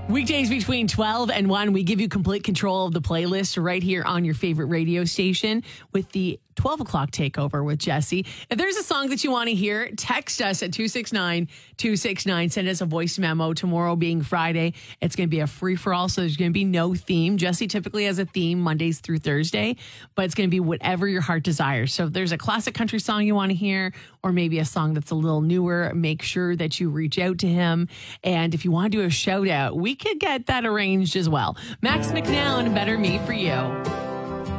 Weekdays between 12 and 1, we give you complete control of the playlist right here on your favorite radio station with the 12 o'clock takeover with Jesse. If there's a song that you want to hear, text us at 269-269. Send us a voice memo. Tomorrow being Friday, it's going to be a free-for-all, so there's going to be no theme. Jesse typically has a theme Mondays through Thursday, but it's going to be whatever your heart desires. So if there's a classic country song you want to hear, or maybe a song that's a little newer, make sure that you reach out to him. And if you want to do a shout-out, we could get that arranged as well. Max McNown, Better Me For You.